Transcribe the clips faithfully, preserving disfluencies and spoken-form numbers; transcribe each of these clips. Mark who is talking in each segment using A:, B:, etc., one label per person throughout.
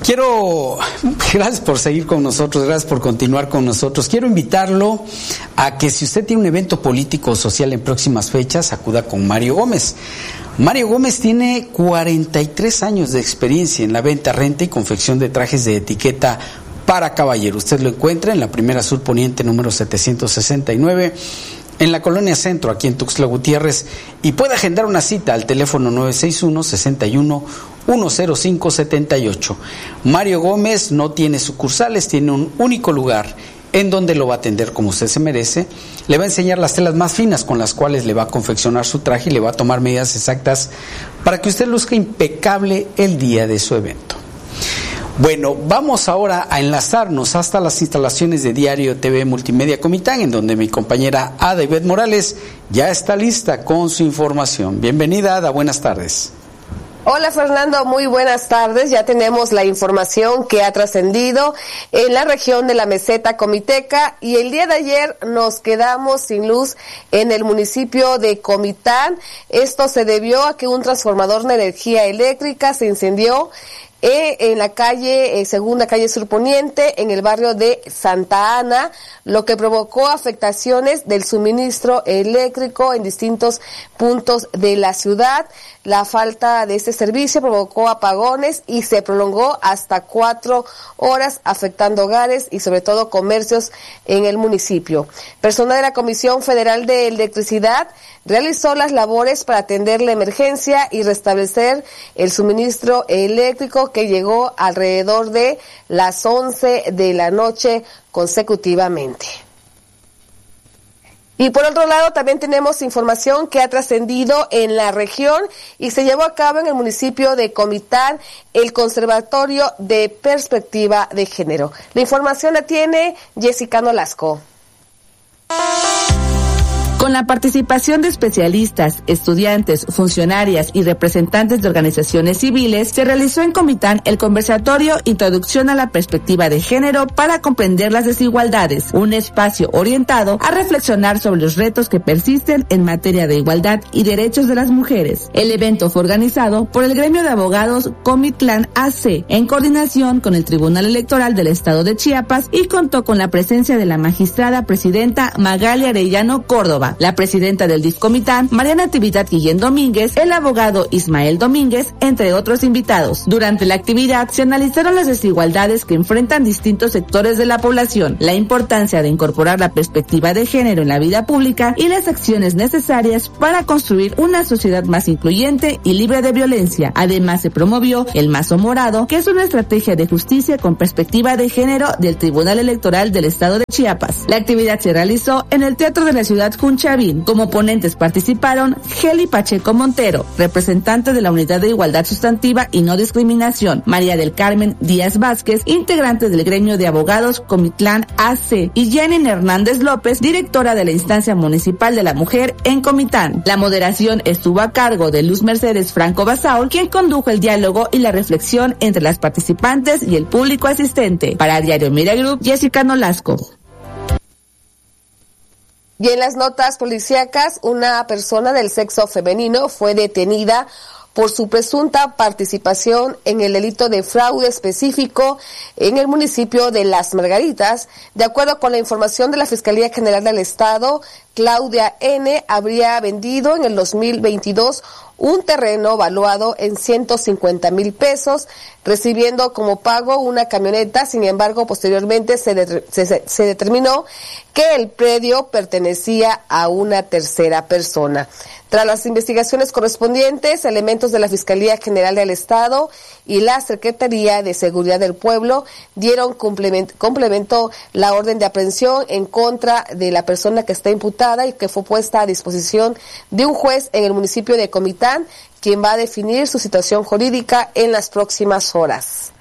A: Quiero, gracias por seguir con nosotros, gracias por continuar con nosotros. Quiero invitarlo a que si usted tiene un evento político o social en próximas fechas, acuda con Mario Gómez. Mario Gómez tiene cuarenta y tres años de experiencia en la venta, renta y confección de trajes de etiqueta para caballero. Usted lo encuentra en la Primera Sur Poniente número setecientos sesenta y nueve, en la Colonia Centro, aquí en Tuxtla Gutiérrez, y puede agendar una cita al teléfono nueve seis uno, seis uno, uno cero cinco siete ocho. Mario Gómez no tiene sucursales, tiene un único lugar en donde lo va a atender como usted se merece. Le va a enseñar las telas más finas con las cuales le va a confeccionar su traje y le va a tomar medidas exactas para que usted luzca impecable el día de su evento. Bueno, vamos ahora a enlazarnos hasta las instalaciones de Diario T V Multimedia Comitán, en donde mi compañera Ada Ivette Morales ya está lista con su información. Bienvenida, Ada, buenas tardes.
B: Hola Fernando, muy buenas tardes. Ya tenemos la información que ha trascendido en la región de la meseta comiteca, y el día de ayer nos quedamos sin luz en el municipio de Comitán. Esto se debió a que un transformador de energía eléctrica se incendió Eh, en la calle, eh, segunda calle Sur Poniente, en el barrio de Santa Ana, lo que provocó afectaciones del suministro eléctrico en distintos puntos de la ciudad. La falta de este servicio provocó apagones y se prolongó hasta cuatro horas, afectando hogares y sobre todo comercios en el municipio. Personal de la Comisión Federal de Electricidad realizó las labores para atender la emergencia y restablecer el suministro eléctrico, que llegó alrededor de las once de la noche consecutivamente. Y por otro lado, también tenemos información que ha trascendido en la región y se llevó a cabo en el municipio de Comitán el Conservatorio de Perspectiva de Género. La información la tiene Jessica Nolasco.
C: Con la participación de especialistas, estudiantes, funcionarias y representantes de organizaciones civiles, se realizó en Comitán el conversatorio Introducción a la Perspectiva de Género para comprender las desigualdades, un espacio orientado a reflexionar sobre los retos que persisten en materia de igualdad y derechos de las mujeres. El evento fue organizado por el Gremio de Abogados Comitlán A C, en coordinación con el Tribunal Electoral del Estado de Chiapas, y contó con la presencia de la magistrada presidenta Magali Arellano Córdoba, la presidenta del D I F Comitán, Mariana Natividad Guillén Domínguez, el abogado Ismael Domínguez, entre otros invitados. Durante la actividad se analizaron las desigualdades que enfrentan distintos sectores de la población, la importancia de incorporar la perspectiva de género en la vida pública y las acciones necesarias para construir una sociedad más incluyente y libre de violencia. Además, se promovió el Mazo Morado, que es una estrategia de justicia con perspectiva de género del Tribunal Electoral del Estado de Chiapas. La actividad se realizó en el Teatro de la Ciudad Junchavín. Como ponentes participaron Geli Pacheco Montero, representante de la Unidad de Igualdad Sustantiva y No Discriminación, María del Carmen Díaz Vázquez, integrante del Gremio de Abogados Comitlán A C, y Janine Hernández López, directora de la Instancia Municipal de la Mujer en Comitán. La moderación estuvo a cargo de Luz Mercedes Franco Basaul, quien condujo el diálogo y la reflexión entre las participantes y el público asistente. Para Diario Media Group, Jessica Nolasco.
B: Y en las notas policíacas, una persona del sexo femenino fue detenida por su presunta participación en el delito de fraude específico en el municipio de Las Margaritas. De acuerdo con la información de la Fiscalía General del Estado, Claudia N. habría vendido en el dos mil veintidós un terreno valuado en ciento cincuenta mil pesos, recibiendo como pago una camioneta. Sin embargo, posteriormente se, de, se, se determinó que el predio pertenecía a una tercera persona. Tras las investigaciones correspondientes, elementos de la Fiscalía General del Estado y la Secretaría de Seguridad del Pueblo dieron complemento, complemento la orden de aprehensión en contra de la persona que está imputada y que fue puesta a disposición de un juez en el municipio de Comitán, quien va a definir su situación jurídica en las próximas horas.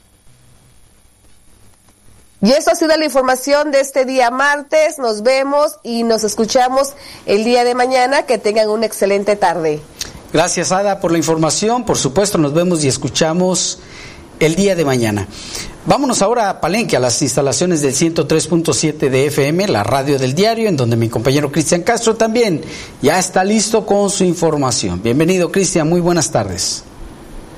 B: Y eso ha sido la información de este día martes. Nos vemos y nos escuchamos el día de mañana. Que tengan una excelente tarde.
A: Gracias, Ada, por la información. Por supuesto, nos vemos y escuchamos el día de mañana. Vámonos ahora a Palenque, a las instalaciones del ciento tres punto siete de F M, la radio del diario, en donde mi compañero Cristian Castro también ya está listo con su información. Bienvenido, Cristian, muy buenas tardes.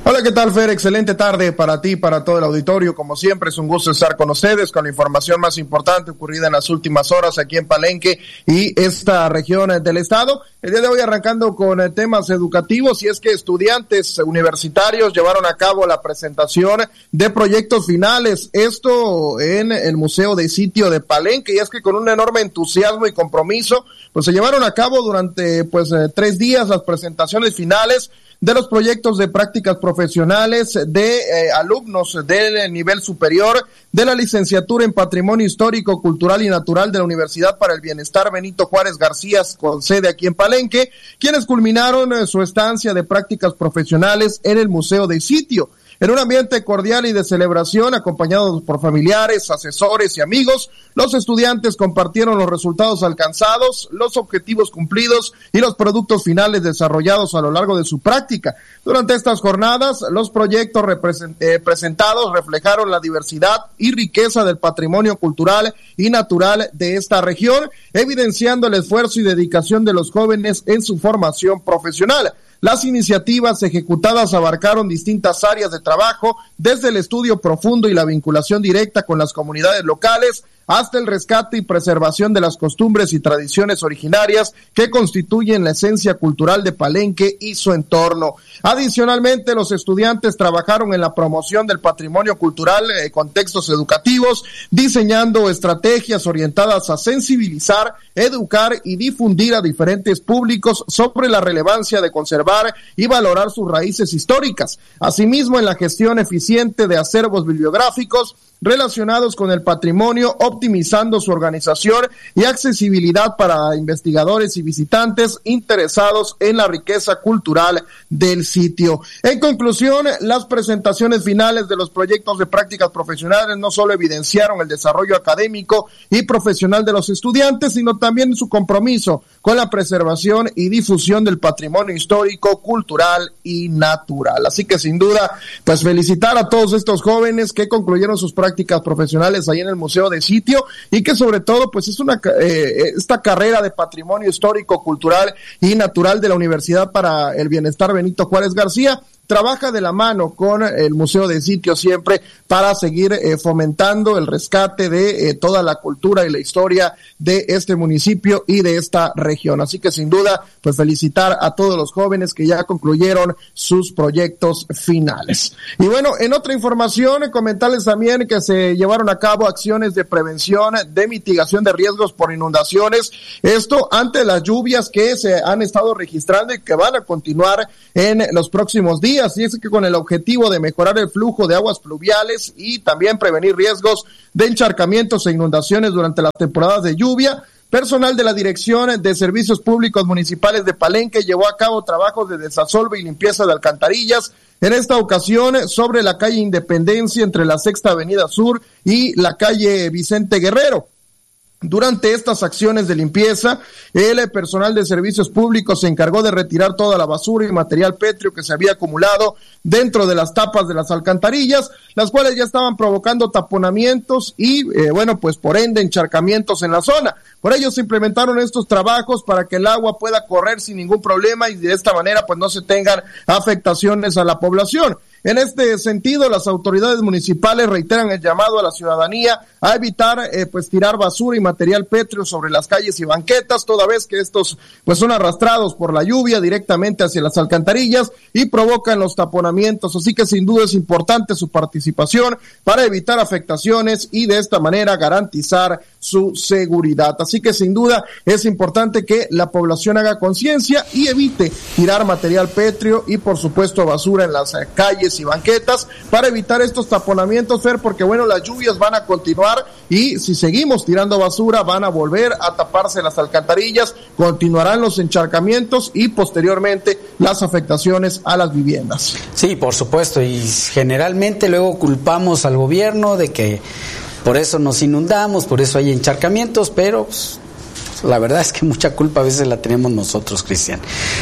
D: Hola, ¿qué tal, Fer? Excelente tarde para ti, para todo el auditorio. Como siempre, es un gusto estar con ustedes con la información más importante ocurrida en las últimas horas aquí en Palenque y esta región del estado. El día de hoy arrancando con temas educativos, y es que estudiantes universitarios llevaron a cabo la presentación de proyectos finales, esto en el Museo de Sitio de Palenque, y es que con un enorme entusiasmo y compromiso, pues se llevaron a cabo durante pues eh, tres días las presentaciones finales de los proyectos de prácticas profesionales de eh, alumnos del nivel superior de la licenciatura en Patrimonio Histórico, Cultural y Natural de la Universidad para el Bienestar Benito Juárez García, con sede aquí en Palenque, quienes culminaron eh, su estancia de prácticas profesionales en el Museo de Sitio. En un ambiente cordial y de celebración, acompañados por familiares, asesores y amigos, los estudiantes compartieron los resultados alcanzados, los objetivos cumplidos y los productos finales desarrollados a lo largo de su práctica. Durante estas jornadas, los proyectos represent- eh, presentados reflejaron la diversidad y riqueza del patrimonio cultural y natural de esta región, evidenciando el esfuerzo y dedicación de los jóvenes en su formación profesional. Las iniciativas ejecutadas abarcaron distintas áreas de trabajo, desde el estudio profundo y la vinculación directa con las comunidades locales, hasta el rescate y preservación de las costumbres y tradiciones originarias que constituyen la esencia cultural de Palenque y su entorno. Adicionalmente, los estudiantes trabajaron en la promoción del patrimonio cultural en contextos educativos, diseñando estrategias orientadas a sensibilizar, educar y difundir a diferentes públicos sobre la relevancia de conservar y valorar sus raíces históricas. Asimismo, en la gestión eficiente de acervos bibliográficos relacionados con el patrimonio, optimizando su organización y accesibilidad para investigadores y visitantes interesados en la riqueza cultural del sitio. En conclusión, las presentaciones finales de los proyectos de prácticas profesionales no solo evidenciaron el desarrollo académico y profesional de los estudiantes, sino también su compromiso con la preservación y difusión del patrimonio histórico, cultural y natural. Así que sin duda, pues felicitar a todos estos jóvenes que concluyeron sus prácticas prácticas profesionales ahí en el Museo de Sitio, y que sobre todo pues es una eh, esta carrera de patrimonio histórico, cultural y natural de la Universidad para el Bienestar Benito Juárez García trabaja de la mano con el Museo de Sitio siempre para seguir eh, fomentando el rescate de eh, toda la cultura y la historia de este municipio y de esta región. Así que sin duda, pues felicitar a todos los jóvenes que ya concluyeron sus proyectos finales. Y bueno, en otra información, comentarles también que se llevaron a cabo acciones de prevención, de mitigación de riesgos por inundaciones, esto ante las lluvias que se han estado registrando y que van a continuar en los próximos días. Así es que con el objetivo de mejorar el flujo de aguas pluviales y también prevenir riesgos de encharcamientos e inundaciones durante las temporadas de lluvia, personal de la Dirección de Servicios Públicos Municipales de Palenque llevó a cabo trabajos de desasolve y limpieza de alcantarillas, en esta ocasión sobre la calle Independencia entre la Sexta Avenida Sur y la calle Vicente Guerrero. Durante estas acciones de limpieza, el personal de servicios públicos se encargó de retirar toda la basura y material pétreo que se había acumulado dentro de las tapas de las alcantarillas, las cuales ya estaban provocando taponamientos y, eh, bueno, pues por ende encharcamientos en la zona. Por ello se implementaron estos trabajos para que el agua pueda correr sin ningún problema y de esta manera pues no se tengan afectaciones a la población. En este sentido, las autoridades municipales reiteran el llamado a la ciudadanía a evitar eh, pues tirar basura y material pétreo sobre las calles y banquetas, toda vez que estos pues son arrastrados por la lluvia directamente hacia las alcantarillas y provocan los taponamientos. Así que sin duda es importante su participación para evitar afectaciones y de esta manera garantizar su seguridad. Así que sin duda es importante que la población haga conciencia y evite tirar material pétreo y por supuesto basura en las eh, calles y banquetas para evitar estos taponamientos, Fer, porque bueno, las lluvias van a continuar y si seguimos tirando basura van a volver a taparse las alcantarillas, continuarán los encharcamientos y posteriormente las afectaciones a las viviendas.
A: Sí, por supuesto, y generalmente luego culpamos al gobierno de que por eso nos inundamos, por eso hay encharcamientos, pero pues, la verdad es que mucha culpa a veces la tenemos nosotros, Cristian.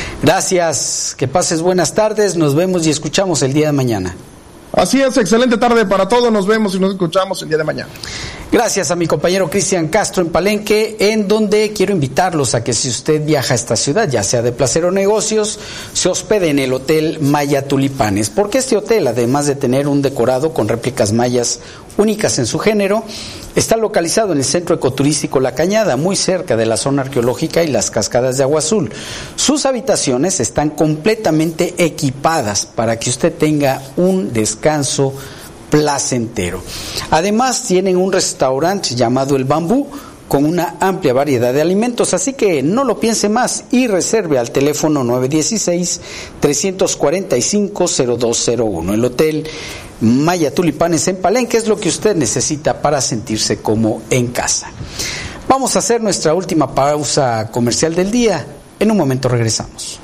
A: Gracias, que pases buenas tardes, nos vemos y escuchamos el día de mañana.
D: Así es, excelente tarde para todos, nos vemos y nos escuchamos el día de mañana.
A: Gracias a mi compañero Cristian Castro en Palenque, en donde quiero invitarlos a que si usted viaja a esta ciudad, ya sea de placer o negocios, se hospede en el Hotel Maya Tulipanes, porque este hotel, además de tener un decorado con réplicas mayas únicas en su género, está localizado en el centro ecoturístico La Cañada, muy cerca de la zona arqueológica y las cascadas de Agua Azul. Sus habitaciones están completamente equipadas para que usted tenga un descanso placentero. Además, tienen un restaurante llamado El Bambú con una amplia variedad de alimentos, así que no lo piense más y reserve al teléfono nueve uno seis, tres cuatro cinco, cero dos cero uno. El Hotel Maya Tulipanes en Palenque es lo que usted necesita para sentirse como en casa. Vamos a hacer nuestra última pausa comercial del día. En un momento regresamos.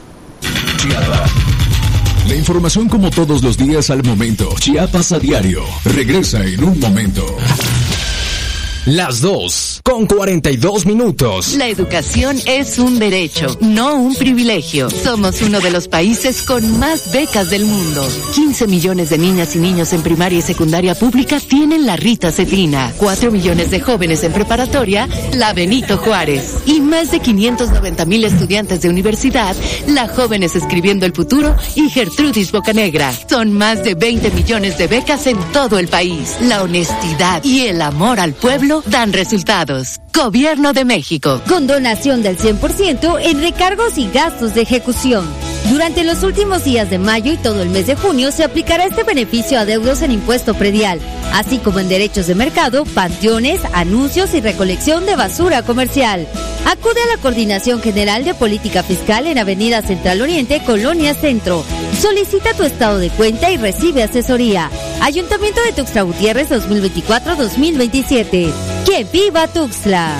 E: La información como todos los días al momento. Chiapas a diario. Regresa en un momento.
F: Las dos, con cuarenta y dos minutos.
G: La educación es un derecho, no un privilegio. Somos uno de los países con más becas del mundo. quince millones de niñas y niños en primaria y secundaria pública tienen la Rita Cetrina. cuatro millones de jóvenes en preparatoria, la Benito Juárez. Y más de quinientos noventa mil estudiantes de universidad, la Jóvenes Escribiendo el Futuro y Gertrudis Bocanegra. Son más de veinte millones de becas en todo el país. La honestidad y el amor al pueblo dan resultados. Gobierno de México.
H: Con donación del cien por ciento en recargos y gastos de ejecución. Durante los últimos días de mayo y todo el mes de junio se aplicará este beneficio a adeudos en impuesto predial, así como en derechos de mercado, panteones, anuncios y recolección de basura comercial. Acude a la Coordinación General de Política Fiscal en Avenida Central Oriente, Colonia Centro. Solicita tu estado de cuenta y recibe asesoría. Ayuntamiento de Tuxtla Gutiérrez dos mil veinticuatro a dos mil veintisiete. ¡Que viva Tuxtla!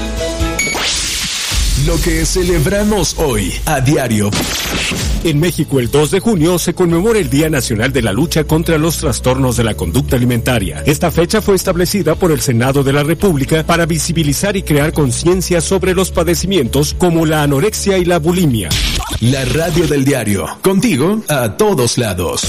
E: Lo que celebramos hoy a diario.
F: En México, el dos de junio se conmemora el Día Nacional de la Lucha contra los Trastornos de la Conducta Alimentaria. Esta fecha fue establecida por el Senado de la República para visibilizar y crear conciencia sobre los padecimientos como la anorexia y la bulimia.
E: La radio del diario, contigo a todos lados.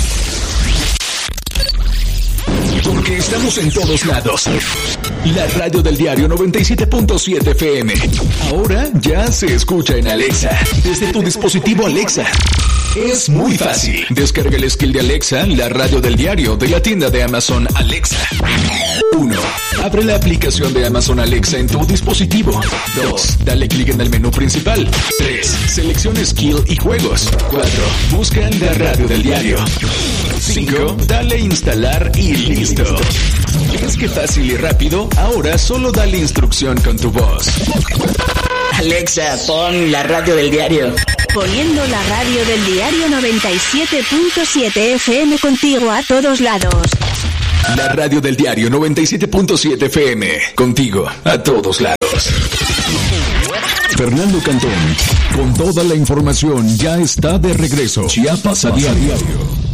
E: Porque estamos en todos lados. La radio del diario noventa y siete punto siete F M. Ahora ya se escucha en Alexa. Desde tu dispositivo Alexa. Es muy fácil. Descarga el skill de Alexa, la radio del diario, de la tienda de Amazon Alexa. uno. Abre la aplicación de Amazon Alexa en tu dispositivo. dos. Dale clic en el menú principal. tres. Selecciona skill y juegos. cuatro. Busca la radio del diario. cinco. Dale instalar y listo. ¿Ves qué fácil y rápido? Ahora solo dale instrucción con tu voz.
I: Alexa, pon la radio del diario.
J: Poniendo la radio del diario noventa y siete punto siete F M contigo a todos lados.
E: La radio del diario noventa y siete punto siete F M. Contigo a todos lados. Fernando Cantón, con toda la información, ya está de regreso. Chiapas a diario.